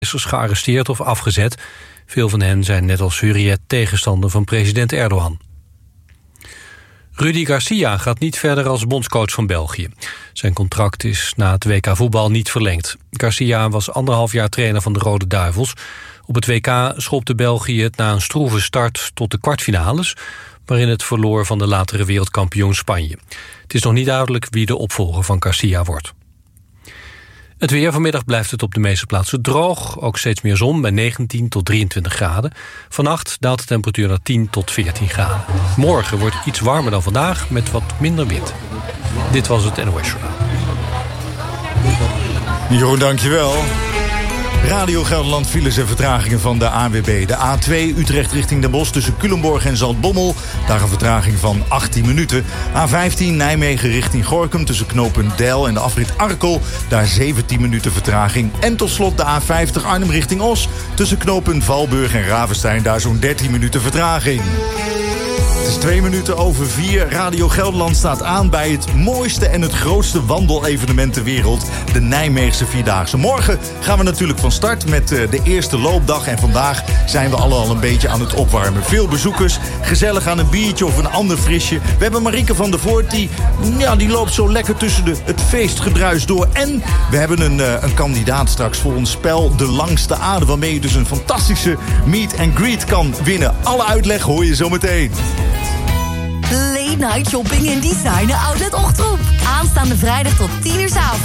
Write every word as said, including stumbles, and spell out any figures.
is gearresteerd of afgezet. Veel van hen zijn net als Hurriyet tegenstander van president Erdogan. Rudi Garcia gaat niet verder als bondscoach van België. Zijn contract is na het W K voetbal niet verlengd. Garcia was anderhalf jaar trainer van de Rode Duivels. Op het W K schopte België het na een stroeve start tot de kwartfinales, waarin het verloor van de latere wereldkampioen Spanje. Het is nog niet duidelijk wie de opvolger van Garcia wordt. Het weer. Vanmiddag blijft het op de meeste plaatsen droog. Ook steeds meer zon bij negentien tot drieëntwintig graden. Vannacht daalt de temperatuur naar tien tot veertien graden. Morgen wordt iets warmer dan vandaag met wat minder wind. Dit was het N O S Journaal. Jeroen, dankjewel. Radio Gelderland files en vertragingen van de A N W B. De A twee Utrecht richting Den Bosch tussen Culemborg en Zaltbommel. Daar een vertraging van achttien minuten. A vijftien Nijmegen richting Gorinchem tussen knooppunt Deil en de afrit Arkel. Daar zeventien minuten vertraging. En tot slot de A vijftig Arnhem richting Os. Tussen knooppunt Valburg en Ravenstein. Daar zo'n dertien minuten vertraging. Het is twee minuten over vier. Radio Gelderland staat aan bij het mooiste en het grootste wandelevenement ter wereld. De Nijmeegse Vierdaagse. Morgen gaan we natuurlijk van start met de eerste loopdag. En vandaag zijn we alle al een beetje aan het opwarmen. Veel bezoekers, gezellig aan een biertje of een ander frisje. We hebben Marieke van der Voort, die, ja, die loopt zo lekker tussen de, het feestgedruis door. En we hebben een, een kandidaat straks voor ons spel De Langste Aarde, waarmee je dus een fantastische meet and greet kan winnen. Alle uitleg hoor je zo meteen. Late night shopping in Designer Outlet Ochtroep. Aanstaande vrijdag tot tien uur 's avonds.